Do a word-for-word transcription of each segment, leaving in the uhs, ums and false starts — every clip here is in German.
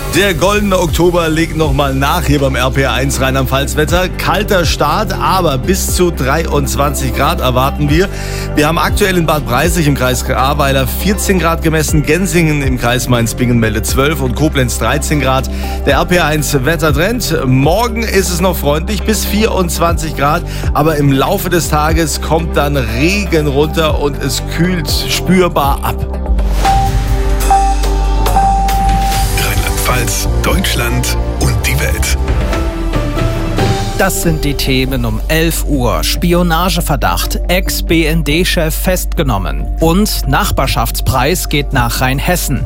Der goldene Oktober legt nochmal nach hier beim R P R eins Rheinland-Pfalz-Wetter. Kalter Start, aber bis zu dreiundzwanzig Grad erwarten wir. Wir haben aktuell in Bad Breisig im Kreis Ahrweiler vierzehn Grad gemessen, Gensingen im Kreis Mainz-Bingen meldet zwölf und Koblenz dreizehn Grad. Der R P R eins Wettertrend. Morgen ist es noch freundlich bis vierundzwanzig Grad, aber im Laufe des Tages kommt dann Regen runter und es kühlt spürbar ab. Deutschland und die Welt. Das sind die Themen um elf Uhr. Spionageverdacht, Ex-B N D-Chef festgenommen und Nachbarschaftspreis geht nach Rheinhessen.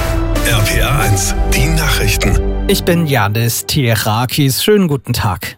R P R eins, die Nachrichten. Ich bin Janis Tierakis. Schönen guten Tag.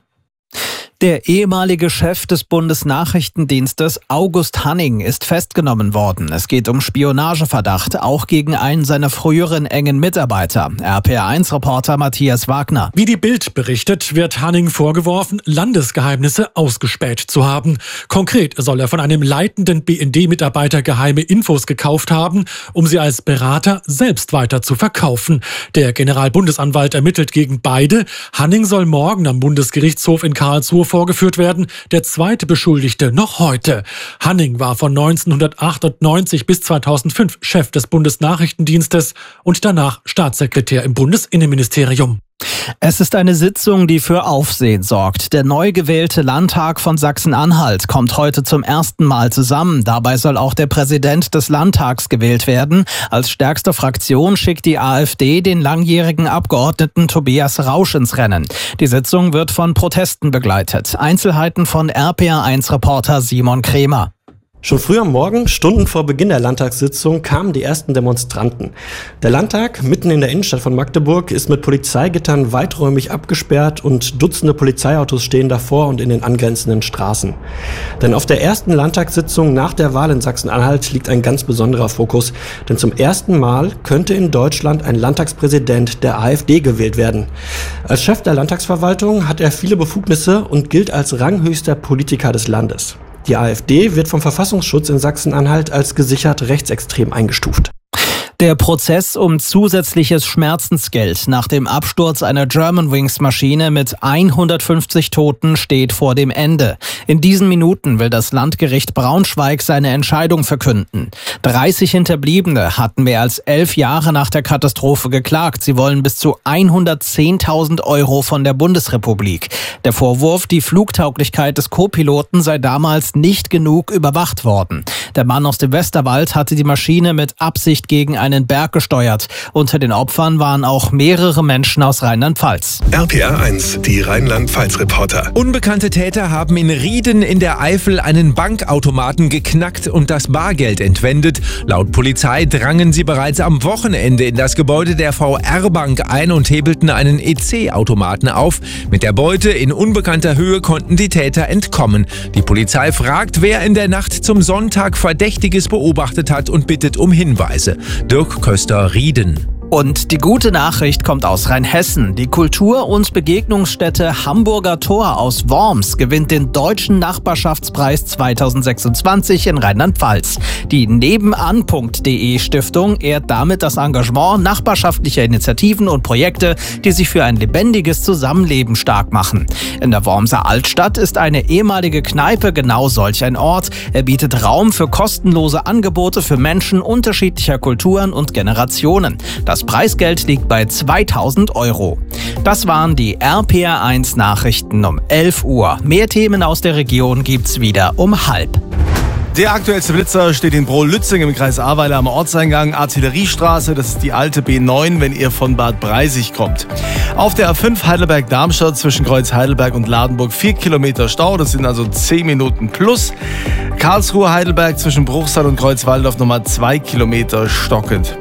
Der ehemalige Chef des Bundesnachrichtendienstes August Hanning ist festgenommen worden. Es geht um Spionageverdacht, auch gegen einen seiner früheren engen Mitarbeiter. R P R eins Reporter Matthias Wagner. Wie die Bild berichtet, wird Hanning vorgeworfen, Landesgeheimnisse ausgespäht zu haben. Konkret soll er von einem leitenden B N D-Mitarbeiter geheime Infos gekauft haben, um sie als Berater selbst weiter zu verkaufen. Der Generalbundesanwalt ermittelt gegen beide. Hanning soll morgen am Bundesgerichtshof in Karlsruhe vorgeführt werden, der zweite Beschuldigte noch heute. Hanning war von neunzehnhundertachtundneunzig bis zweitausendfünf Chef des Bundesnachrichtendienstes und danach Staatssekretär im Bundesinnenministerium. Es ist eine Sitzung, die für Aufsehen sorgt. Der neu gewählte Landtag von Sachsen-Anhalt kommt heute zum ersten Mal zusammen. Dabei soll auch der Präsident des Landtags gewählt werden. Als stärkste Fraktion schickt die AfD den langjährigen Abgeordneten Tobias Rausch ins Rennen. Die Sitzung wird von Protesten begleitet. Einzelheiten von R P R eins Reporter Simon Kremer. Schon früh am Morgen, Stunden vor Beginn der Landtagssitzung, kamen die ersten Demonstranten. Der Landtag, mitten in der Innenstadt von Magdeburg, ist mit Polizeigittern weiträumig abgesperrt und Dutzende Polizeiautos stehen davor und in den angrenzenden Straßen. Denn auf der ersten Landtagssitzung nach der Wahl in Sachsen-Anhalt liegt ein ganz besonderer Fokus. Denn zum ersten Mal könnte in Deutschland ein Landtagspräsident der AfD gewählt werden. Als Chef der Landtagsverwaltung hat er viele Befugnisse und gilt als ranghöchster Politiker des Landes. Die AfD wird vom Verfassungsschutz in Sachsen-Anhalt als gesichert rechtsextrem eingestuft. Der Prozess um zusätzliches Schmerzensgeld nach dem Absturz einer Germanwings-Maschine mit hundertfünfzig Toten steht vor dem Ende. In diesen Minuten will das Landgericht Braunschweig seine Entscheidung verkünden. dreißig Hinterbliebene hatten mehr als elf Jahre nach der Katastrophe geklagt. Sie wollen bis zu hundertzehntausend Euro von der Bundesrepublik. Der Vorwurf, die Flugtauglichkeit des Co-Piloten sei damals nicht genug überwacht worden. Der Mann aus dem Westerwald hatte die Maschine mit Absicht gegen einen Berg gesteuert. Unter den Opfern waren auch mehrere Menschen aus Rheinland-Pfalz. R P R eins, die Rheinland-Pfalz-Reporter. Unbekannte Täter haben in Rieden in der Eifel einen Bankautomaten geknackt und das Bargeld entwendet. Laut Polizei drangen sie bereits am Wochenende in das Gebäude der V R-Bank ein und hebelten einen E C-Automaten auf. Mit der Beute in unbekannter Höhe konnten die Täter entkommen. Die Polizei fragt, wer in der Nacht zum Sonntag Verdächtiges beobachtet hat und bittet um Hinweise. Dirk Köster, Rieden. Und die gute Nachricht kommt aus Rheinhessen. Die Kultur- und Begegnungsstätte Hamburger Tor aus Worms gewinnt den Deutschen Nachbarschaftspreis zweitausendsechsundzwanzig in Rheinland-Pfalz. Die Nebenan Punkt de Stiftung ehrt damit das Engagement nachbarschaftlicher Initiativen und Projekte, die sich für ein lebendiges Zusammenleben stark machen. In der Wormser Altstadt ist eine ehemalige Kneipe genau solch ein Ort. Er bietet Raum für kostenlose Angebote für Menschen unterschiedlicher Kulturen und Generationen. Das Preisgeld liegt bei zweitausend Euro. Das waren die R P R eins Nachrichten um elf Uhr. Mehr Themen aus der Region gibt's wieder um halb. Der aktuellste Blitzer steht in Brohl-Lützing im Kreis Ahrweiler am Ortseingang Artilleriestraße. Das ist die alte B neun, wenn ihr von Bad Breisig kommt. Auf der A fünf Heidelberg-Darmstadt zwischen Kreuz Heidelberg und Ladenburg vier Kilometer Stau. Das sind also zehn Minuten plus. Karlsruhe-Heidelberg zwischen Bruchsal und Kreuz Waldorf nochmal zwei Kilometer stockend.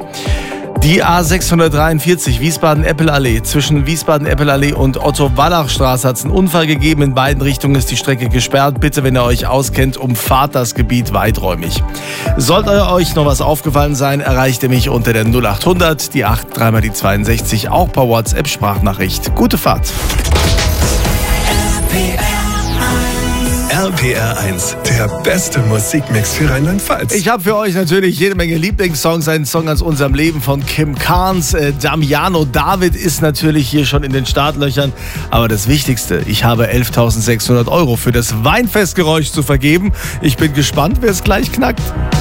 Die A sechshundertdreiundvierzig Wiesbaden-Eppelallee. Zwischen Wiesbaden-Eppelallee und Otto-Wallach-Straße hat es einen Unfall gegeben. In beiden Richtungen ist die Strecke gesperrt. Bitte, wenn ihr euch auskennt, umfahrt das Gebiet weiträumig. Sollte euch noch was aufgefallen sein, erreicht ihr mich unter der null achthundert, die acht, dreimal die zweiundsechzig, auch per WhatsApp-Sprachnachricht. Gute Fahrt. R P R eins, der beste Musikmix für Rheinland-Pfalz. Ich habe für euch natürlich jede Menge Lieblingssongs. Ein Song aus unserem Leben von Kim Carnes. Äh, Damiano David ist natürlich hier schon in den Startlöchern. Aber das Wichtigste, ich habe elftausendsechshundert Euro für das Weinfestgeräusch zu vergeben. Ich bin gespannt, wer es gleich knackt.